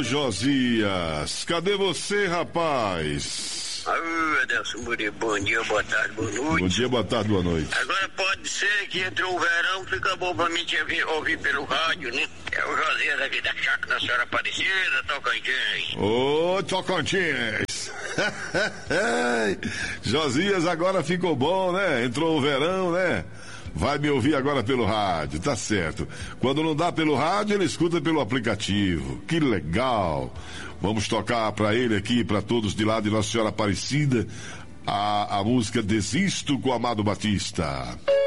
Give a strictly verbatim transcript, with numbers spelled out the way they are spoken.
Ô, Josias, cadê você, rapaz? Alô, Adelson Muri, bom dia, boa tarde, boa noite. Bom dia, boa tarde, boa noite. Agora pode ser que entre o verão fica bom pra mim te ouvir, ouvir pelo rádio, né? É o Josias aqui da Chácara da Senhora Aparecida, Tocantins. Ô, Tocantins. Josias, agora ficou bom, né? Entrou o verão, né? Vai me ouvir agora pelo rádio, tá certo. Quando não dá pelo rádio, ele escuta pelo aplicativo. Que legal. Vamos tocar pra ele aqui, pra todos de lá de Nossa Senhora Aparecida, a, a música Desisto com Amado Batista.